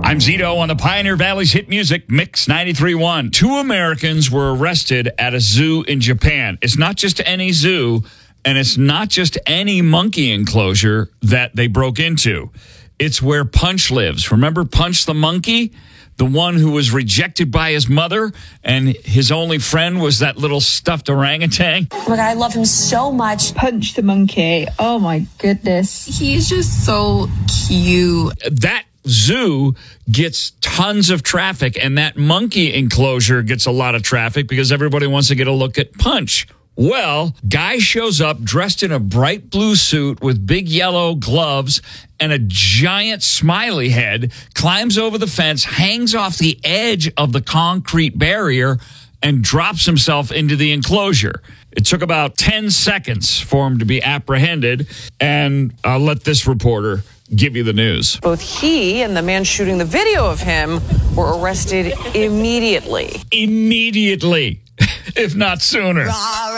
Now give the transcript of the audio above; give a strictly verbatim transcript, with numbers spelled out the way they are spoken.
I'm Zito on the Pioneer Valley's hit music Mix ninety-three point one. Two Americans were arrested at a zoo in Japan. It's not just any zoo, and it's not just any monkey enclosure that they broke into. It's where Punch lives. Remember Punch the monkey? The one who was rejected by his mother, and his only friend was that little stuffed orangutan. Oh my God, I love him so much. Punch the monkey. Oh my goodness. He's just so cute. That zoo gets tons of traffic, and that monkey enclosure gets a lot of traffic because everybody wants to get a look at Punch. Well, guy shows up dressed in a bright blue suit with big yellow gloves and a giant smiley head, climbs over the fence, hangs off the edge of the concrete barrier, and drops himself into the enclosure. It took about ten seconds for him to be apprehended, and I'll let this reporter give you the news. Both he and the man shooting the video of him were arrested immediately. Immediately, if not sooner.